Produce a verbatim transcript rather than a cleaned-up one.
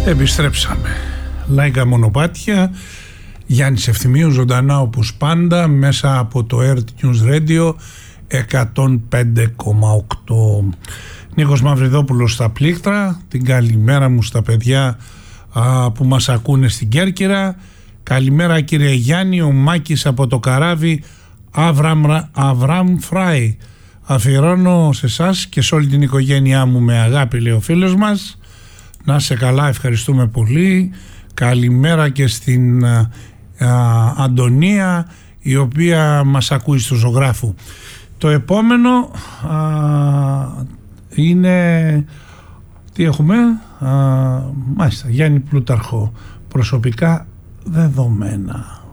Επιστρέψαμε. Λαϊκά μονοπάτια. Γιάννης Ευθυμίου ζωντανά όπως πάντα μέσα από το Earth News Radio εκατόν πέντε κόμμα οκτώ. Νίκος Μαυριδόπουλος στα πλήκτρα. Την καλημέρα μου στα παιδιά α, που μας ακούνε στην Κέρκυρα. Καλημέρα κύριε Γιάννη. Ο Μάκης από το καράβι Αβραμ, Αβραμ Φράι. Αφιερώνω σε εσάς και σε όλη την οικογένειά μου με αγάπη, λέει ο φίλος μας. Να είσαι καλά, ευχαριστούμε πολύ. Καλημέρα και στην α, α, Αντωνία, η οποία μας ακούει στο ζωγράφου. Το επόμενο α, είναι, τι έχουμε, α, μάλιστα, Γιάννη Πλούταρχο, προσωπικά δεδομένα.